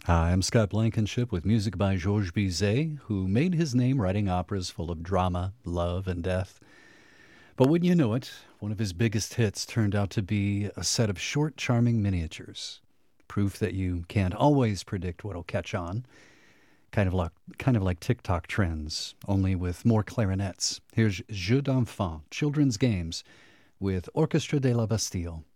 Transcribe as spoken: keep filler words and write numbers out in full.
Hi, I'm Scott Blankenship with music by Georges Bizet, who made his name writing operas full of drama, love, and death. But wouldn't you know it, one of his biggest hits turned out to be a set of short, charming miniatures. Proof that you can't always predict what'll catch on. Kind of like, kind of like TikTok trends, only with more clarinets. Here's Jeux d'enfants, children's games, with Orchestre de la Bastille.